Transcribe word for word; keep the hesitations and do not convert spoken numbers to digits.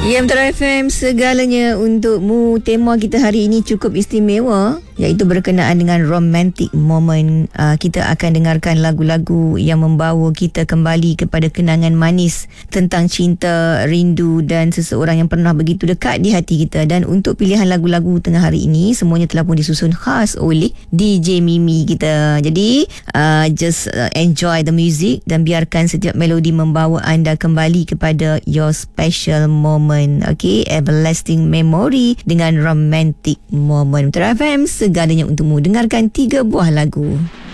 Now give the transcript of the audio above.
Ya, Metro F M, segalanya untukmu. Tema kita hari ini cukup istimewa, iaitu berkenaan dengan romantic moment. Uh, kita akan dengarkan lagu-lagu yang membawa kita kembali kepada kenangan manis tentang cinta, rindu dan seseorang yang pernah begitu dekat di hati kita. Dan untuk pilihan lagu-lagu tengah hari ini, semuanya telah pun disusun khas oleh D J Mimi kita. Jadi uh, just uh, enjoy the music dan biarkan setiap melodi membawa anda kembali kepada your special moment. Okay, everlasting memory dengan romantic moment. Metro F M, segalanya untukmu. Dengarkan tiga buah lagu.